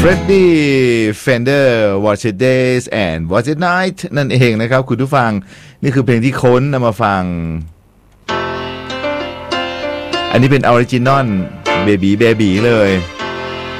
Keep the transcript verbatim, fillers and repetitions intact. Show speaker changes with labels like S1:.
S1: Freddie Fender Watch It Days and Watch It Night นั่นเองนะครับคุณผู้ฟังนี่คือเพลงที่ค้นนำมาฟังอันนี้เป็นออริจินอลเบบีเบบีเลย